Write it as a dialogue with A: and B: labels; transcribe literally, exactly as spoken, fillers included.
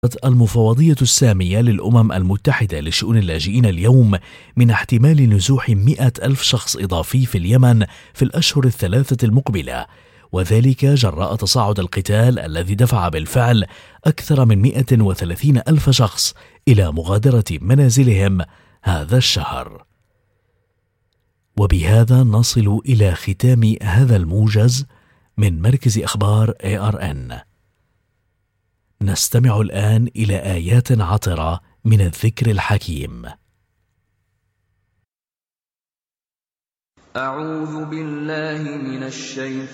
A: المفوضية السامية للأمم المتحدة لشؤون اللاجئين اليوم من احتمال نزوح مئة ألف شخص إضافي في اليمن في الأشهر الثلاثة المقبلة، وذلك جراء تصاعد القتال الذي دفع بالفعل أكثر من مئة وثلاثين ألف شخص إلى مغادرة منازلهم هذا الشهر. وبهذا نصل إلى ختام هذا الموجز من مركز أخبار إيه آر إن. نستمع الآن إلى آيات عطرة من الذكر الحكيم.
B: أعوذ بالله من الشيطان